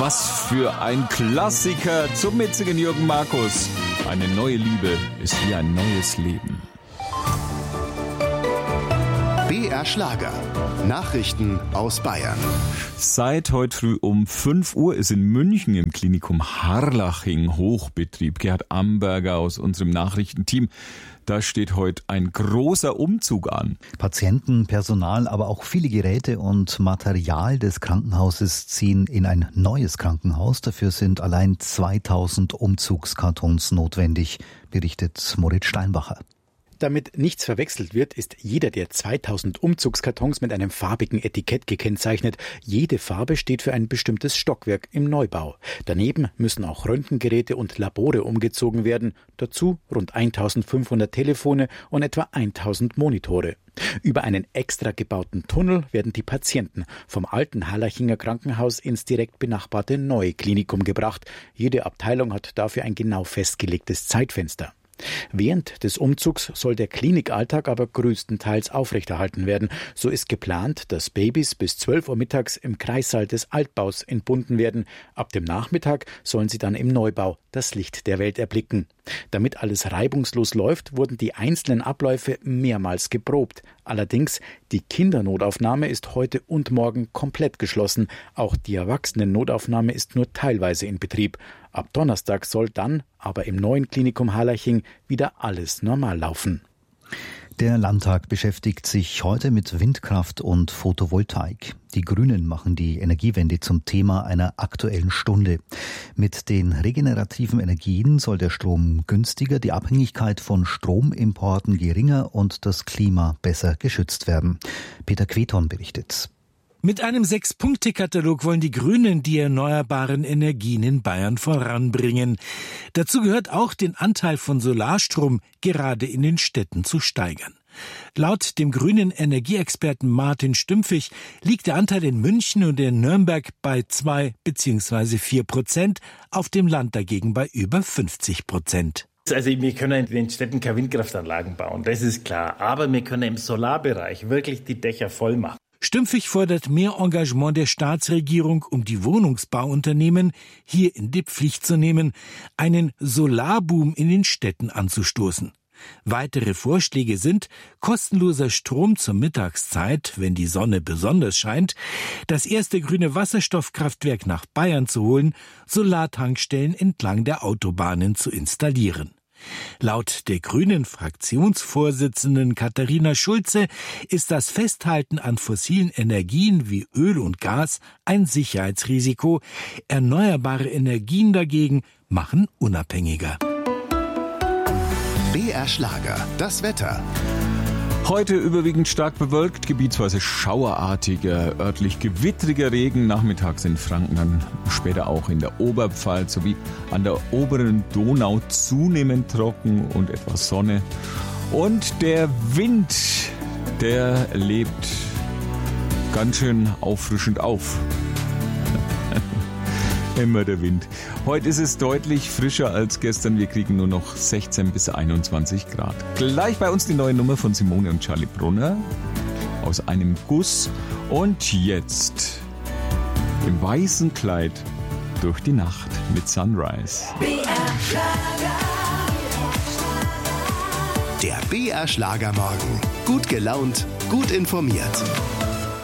Was für ein Klassiker zum mitzigen Jürgen Markus. Eine neue Liebe ist wie ein neues Leben. BR Schlager. Nachrichten aus Bayern. Seit heute früh um 5 Uhr ist in München im Klinikum Harlaching Hochbetrieb. Gerhard Amberger aus unserem Nachrichtenteam. Da steht heute ein großer Umzug an. Patienten, Personal, aber auch viele Geräte und Material des Krankenhauses ziehen in ein neues Krankenhaus. Dafür sind allein 2000 Umzugskartons notwendig, berichtet Moritz Steinbacher. Damit nichts verwechselt wird, ist jeder der 2000 Umzugskartons mit einem farbigen Etikett gekennzeichnet. Jede Farbe steht für ein bestimmtes Stockwerk im Neubau. Daneben müssen auch Röntgengeräte und Labore umgezogen werden. Dazu rund 1500 Telefone und etwa 1000 Monitore. Über einen extra gebauten Tunnel werden die Patienten vom alten Harlachinger Krankenhaus ins direkt benachbarte neue Klinikum gebracht. Jede Abteilung hat dafür ein genau festgelegtes Zeitfenster. Während des Umzugs soll der Klinikalltag aber größtenteils aufrechterhalten werden. So ist geplant, dass Babys bis 12 Uhr mittags im Kreissaal des Altbaus entbunden werden. Ab dem Nachmittag sollen sie dann im Neubau das Licht der Welt erblicken. Damit alles reibungslos läuft, wurden die einzelnen Abläufe mehrmals geprobt. Allerdings, die Kindernotaufnahme ist heute und morgen komplett geschlossen. Auch die Erwachsenennotaufnahme ist nur teilweise in Betrieb. Ab Donnerstag soll dann, aber im neuen Klinikum Harlaching, wieder alles normal laufen. Der Landtag beschäftigt sich heute mit Windkraft und Photovoltaik. Die Grünen machen die Energiewende zum Thema einer aktuellen Stunde. Mit den regenerativen Energien soll der Strom günstiger, die Abhängigkeit von Stromimporten geringer und das Klima besser geschützt werden. Peter Queton berichtet. Mit einem 6-Punkte-Katalog wollen die Grünen die erneuerbaren Energien in Bayern voranbringen. Dazu gehört auch, den Anteil von Solarstrom gerade in den Städten zu steigern. Laut dem grünen Energieexperten Martin Stümpfig liegt der Anteil in München und in Nürnberg bei 2 bzw. 4%, auf dem Land dagegen bei über 50%. Also wir können in den Städten keine Windkraftanlagen bauen, das ist klar. Aber wir können im Solarbereich wirklich die Dächer voll machen. Stümpfig fordert mehr Engagement der Staatsregierung, um die Wohnungsbauunternehmen hier in die Pflicht zu nehmen, einen Solarboom in den Städten anzustoßen. Weitere Vorschläge sind kostenloser Strom zur Mittagszeit, wenn die Sonne besonders scheint, das erste grüne Wasserstoffkraftwerk nach Bayern zu holen, Solartankstellen entlang der Autobahnen zu installieren. Laut der grünen Fraktionsvorsitzenden Katharina Schulze ist das Festhalten an fossilen Energien wie Öl und Gas ein Sicherheitsrisiko. Erneuerbare Energien dagegen machen unabhängiger. BR Schlager, das Wetter. Heute überwiegend stark bewölkt, gebietsweise schauerartiger, örtlich gewittriger Regen, nachmittags in Franken, dann später auch in der Oberpfalz sowie an der oberen Donau zunehmend trocken und etwas Sonne. Und der Wind, der lebt ganz schön auffrischend auf. Immer der Wind. Heute ist es deutlich frischer als gestern. Wir kriegen nur noch 16 bis 21 Grad. Gleich bei uns die neue Nummer von Simone und Charlie Brunner. Aus einem Guss. Und jetzt im weißen Kleid durch die Nacht mit Sunrise. Der BR Schlagermorgen. Gut gelaunt, gut informiert.